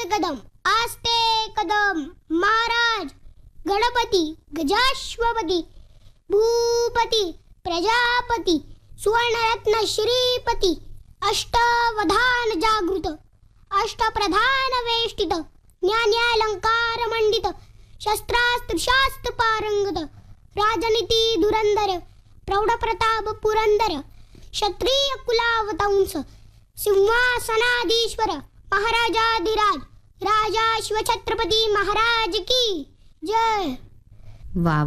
कदम आस्ते कदम महाराज गणपती गजाश्वपती भूपती प्रजापती सुवर्णरत्न श्रीपती अष्टवधान जागृत अष्टप्रधान वेष्टित ज्ञान्यालंकार मंडित शस्त्रास्त्र शास्त्र पारंगत राजनीती धुरंधर प्रौढ प्रताप पुरंदर क्षत्रिय कुलावतंस सिंहासनाधीश्वर महाराजाधिराज राजा शिवछत्रपती महाराज की जय. वा